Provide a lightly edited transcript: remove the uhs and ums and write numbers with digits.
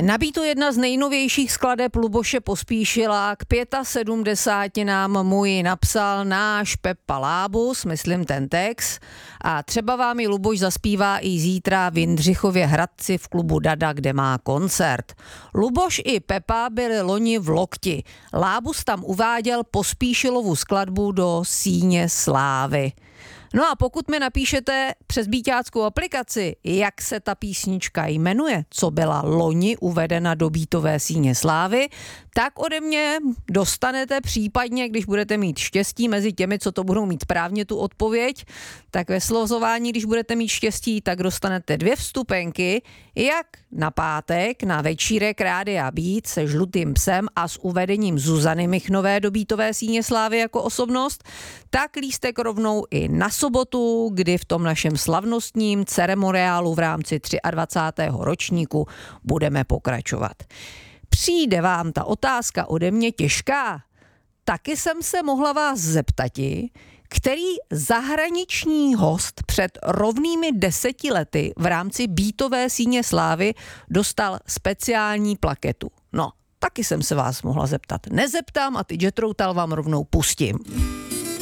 Nabídnu jedna z nejnovějších skladeb Luboše Pospíšila. K 75 mu ji napsal náš Pepa Lábus, myslím ten text. A třeba vám ji Luboš zaspívá i zítra v Jindřichově Hradci v klubu Dada, kde má koncert. Luboš i Pepa byli loni v Lokti. Lábus tam uváděl Pospíšilovu skladbu do Síně slávy. No a pokud mi napíšete přes beatáckou aplikaci, jak se ta písnička jmenuje, co byla loni uvedena do Beatové síně slávy, tak ode mě dostanete případně, když budete mít štěstí mezi těmi, co to budou mít správně tu odpověď, tak ve slozování, když budete mít štěstí, tak dostanete 2 vstupenky, jak na pátek na večírek Rádia Beat se Žlutým psem a s uvedením Zuzany Michnové do Beatové síně slávy jako osobnost, tak lístek rovnou i na sobotu, kdy v tom našem slavnostním ceremoniálu v rámci 23. ročníku budeme pokračovat. Přijde vám ta otázka ode mě těžká? Taky jsem se mohla vás zeptati, který zahraniční host před rovnými 10 lety v rámci Beatové síně slávy dostal speciální plaketu. No, taky jsem se vás mohla zeptat. Nezeptám a ty Jet Routal vám rovnou pustím.